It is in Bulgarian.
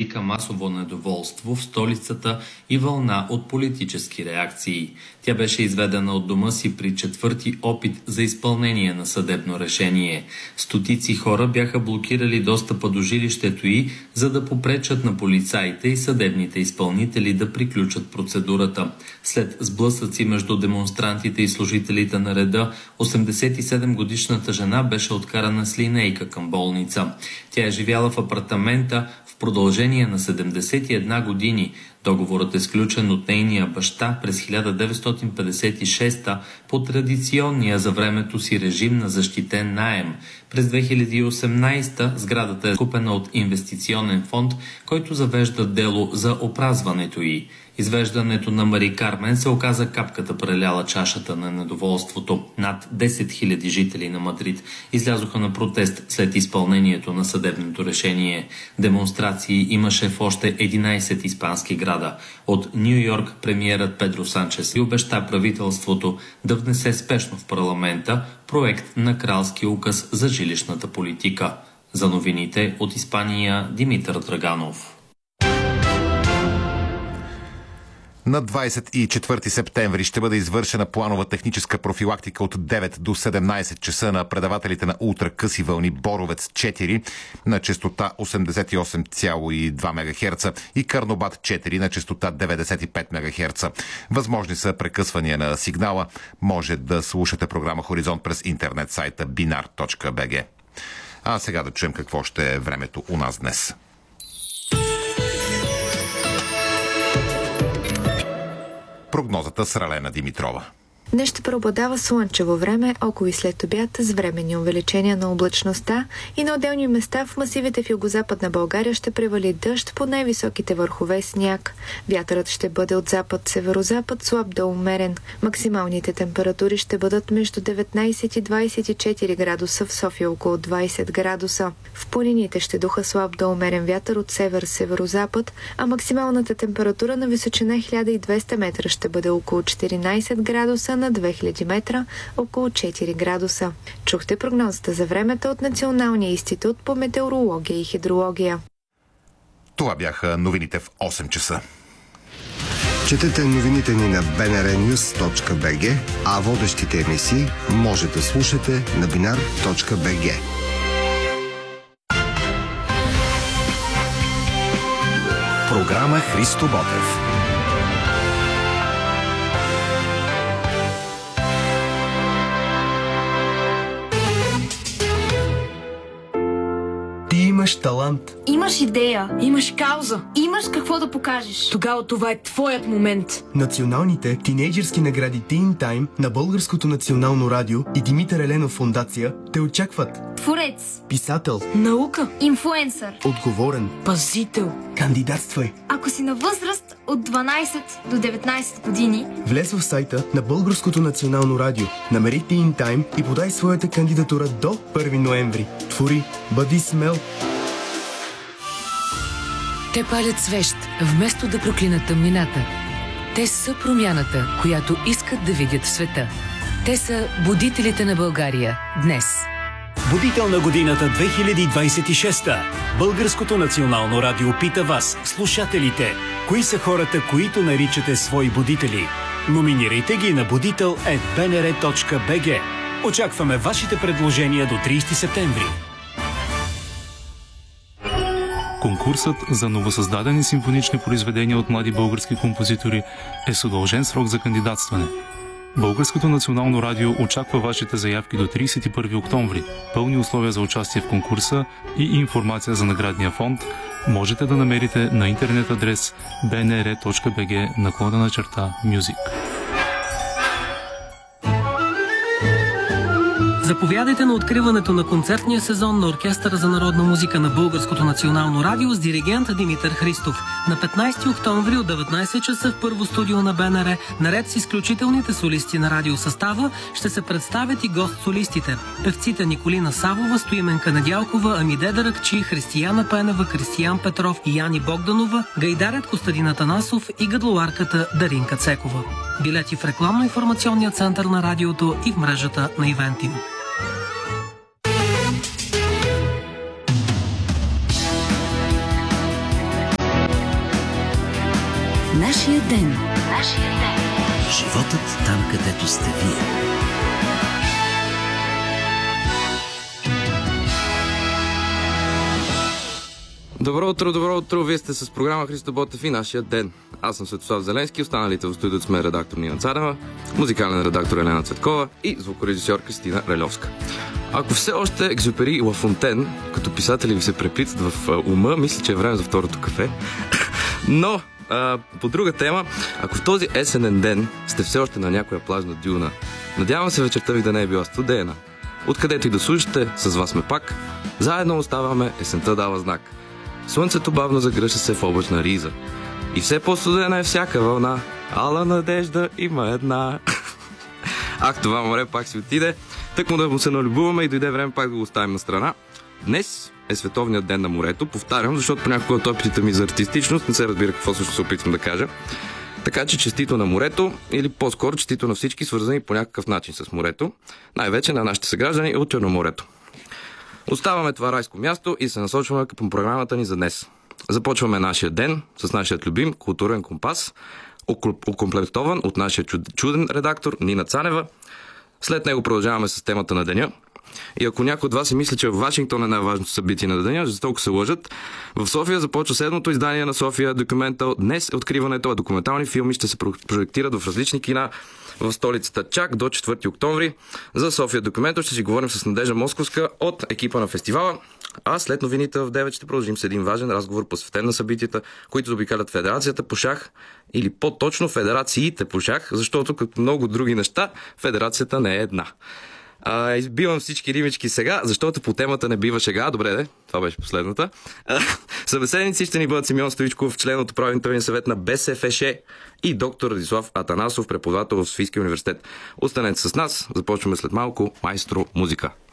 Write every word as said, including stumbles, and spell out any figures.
предизвика масово недоволство в столицата и вълна от политически реакции. Тя беше изведена от дома си при четвърти опит за изпълнение на съдебно решение. Стотици хора бяха блокирали достъпа до жилището й, за да попречат на полицаите и съдебните изпълнители да приключат процедурата. След сблъсъци между демонстрантите и служителите на реда, осемдесет и седем годишната жена беше откарана с линейка към болница. Тя е живяла в апартамента в продължение на седемдесет и една години. Договорът е сключен от нейния баща през хиляда деветстотин петдесет и шеста по традиционния за времето си режим на защитен наем. През две хиляди и осемнадесета сградата е купена от инвестиционен фонд, който завежда дело за опразването й. Извеждането на Мари Кармен се оказа капката, преляла чашата на недоволството. Над десет хиляди жители на Мадрид излязоха на протест след изпълнението на съдебното решение. Демонстрации имаше в още единадесет испански града. От Ню Йорк премиерът Педро Санчес и обеща правителството да внесе спешно в парламента проект на кралски указ за жилищната политика. За новините от Испания, Димитър Драганов. На двадесет и четвърти септември ще бъде извършена планова техническа профилактика от девет до седемнадесет часа на предавателите на ултракъси вълни Боровец четири на честота осемдесет и осем цяло и две мегахерца и Карнобат четири на честота деветдесет и пет мегахерца. Възможни са прекъсвания на сигнала. Може да слушате програма Хоризонт през интернет сайта биnar точка би джи. А сега да чуем какво ще е времето у нас днес. Прогнозата с Ралена Димитрова. Днес ще преобладава слънчево време, около и след обяд, с временни увеличения на облачността и на отделни места в масивите в югозападна България ще превали дъжд, по най-високите върхове сняг. Вятърът ще бъде от запад-северозапад, слаб до умерен. Максималните температури ще бъдат между деветнадесет и двадесет и четири градуса, в София около двадесет градуса. В планините ще духа слаб до умерен вятър от север-северозапад, а максималната температура на височина хиляда и двеста метра ще бъде около четиринадесет градуса, на две хиляди метра около четири градуса. Чухте прогнозата за времето от Националния институт по метеорология и хидрология. Това бяха новините в осем часа. Четете новините ни на би ен ар нюз точка би джи, а водещите емисии може да слушате на биnar точка би джи. Програма Христо Ботев. Имаш талант. Имаш идея. Имаш кауза. Имаш какво да покажеш. Тогава това е твоят момент. Националните тинейджърски награди Teen Time на Българското национално радио и Димитър Еленов фондация те очакват. Творец. Писател. Наука. Инфлуенсър. Отговорен. Пазител. Кандидатствай. Ако си на възраст от дванадесет до деветнадесет години, влез в сайта на Българското национално радио, намери Teen Time и подай своята кандидатура до първи ноември. Твори, бъди смел. Те палят свещ, вместо да проклинат тъмнината. Те са промяната, която искат да видят в света. Те са будителите на България днес. Будител на годината две хиляди двадесет и шеста. Българското национално радио пита вас, слушателите, кои са хората, които наричате свои будители. Номинирайте ги на будител ет би ен ар точка би джи. Очакваме вашите предложения до тридесети септември. Конкурсът за новосъздадени симфонични произведения от млади български композитори е с удължен срок за кандидатстване. Българското национално радио очаква вашите заявки до тридесет и първи октомври. Пълни условия за участие в конкурса и информация за наградния фонд можете да намерите на интернет адрес би ен ар точка би джи наклонена черта Music. Заповядайте на откриването на концертния сезон на Оркестъра за народна музика на Българското национално радио с диригент Димитър Христов. На петнадесети октомври от деветнадесет часа в първо студио на Б Н Р, наред с изключителните солисти на радиосъстава, ще се представят и гост-солистите. Певците Николина Савова, Стоименка Недялкова, Амиде Даракчи, Християна Пенева, Кристиян Петров и Яни Богданова, гайдарят Костадин Атанасов и гадлоарката Даринка Цекова. Билети в рекламно-информационния център на радиото и в мрежата на Ивентим. Нашия ден. Нашия ден. Животът там, където сте вие. Добро утро, добро утро! Вие сте с програма Христо Ботев и Нашия ден. Аз съм Светослав Зеленски, останалите в студиото сме редактор Нина Царева, музикален редактор Елена Цветкова и звукорежисьор Кристина Релевска. Ако все още Екзюпери и Ла Фонтен, като писатели ви се преплитат в ума, мисля, че е време за второто кафе. Но, а, по друга тема, ако в този есенен ден сте все още на някоя плажна дюна, надявам се вечерта ви да не е била студена. Откъдето и да слушате, с вас сме пак. Заедно оставаме, есента дава знак. Слънцето бавно загръща се в облачна риза. И все по-студена е всяка вълна. Ала надежда има една. Ах, това море пак си отиде. Тък му да му се налюбуваме и дойде време пак да го оставим на страна. Днес е Световният ден на морето. Повтарям, защото понякога от опитите ми за артистичност не се разбира какво също се опитвам да кажа. Така че честито на морето, или по-скоро честито на всички, свързани по някакъв начин с морето. Най-вече на нашите съграждани от Черноморето. Оставаме това райско място и се насочваме към програмата ни за днес. Започваме нашия ден с нашия любим културен компас, окомплектован от нашия чуден редактор Нина Цанева. След него продължаваме с темата на деня. И ако някой от вас си мисли, че в Вашингтон е най-важното събитие на деня, жестоко се лъжат. В София започва седмото издание на София Документал. Днес е откриването, а документални филми ще се прожектират в различни кина в столицата чак до четвърти октомври. За София Документал ще си говорим с Надежда Московска от екипа на фестивала. А след новините в девет ще продължим с един важен разговор, посветен на събитията, които заобикалят Федерацията по шах, или по-точно Федерациите по шах, защото като много други неща, Федерацията не е една. А, избивам всички римички сега, защото по темата не бива шега. Добре, де, това беше последната. Събеседници ще ни бъдат Симеон Стоичков, член от управителния съвет на БСФШ и доктор Радислав Атанасов, преподавател в Софийския университет. Останете с нас, започваме след малко Майстро музика.